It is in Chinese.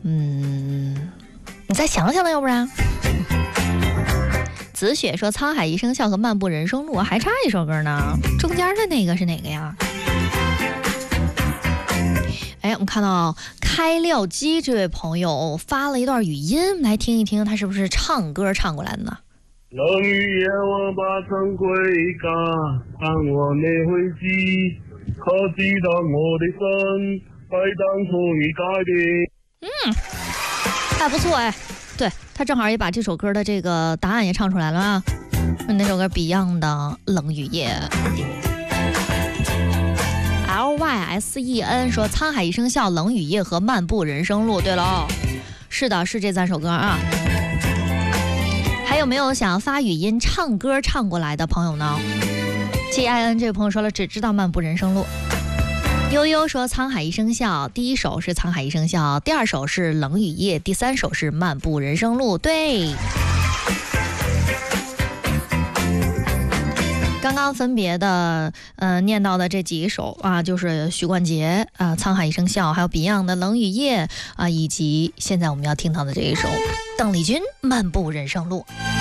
你再想想呢，要不然。子雪说：“沧海一声笑和漫步人生路还差一首歌呢，中间的那个是哪个呀？”我们看到开料机这位朋友发了一段语音，来听一听他是不是唱歌唱过来的呢？ 冷雨夜我把晨归家，盼望你回去，可知道我的心被当初已改变。 还不错对，他正好也把这首歌的这个答案也唱出来了啊。那首歌 Beyond 的《冷雨夜》。LYSEN 说：“沧海一声笑，冷雨夜和漫步人生路。”对了，是的，是这3首歌啊。还有没有想发语音唱歌唱过来的朋友呢？ GIN 这位朋友说了，只知道漫步人生路。悠悠说：“沧海一声笑，第一首是沧海一声笑，第二首是冷雨夜，第三首是漫步人生路。”对。刚刚分别的念到的这几首啊，就是许冠杰沧海一声笑，还有 Beyond 的冷雨夜以及现在我们要听到的这一首邓丽君漫步人生路。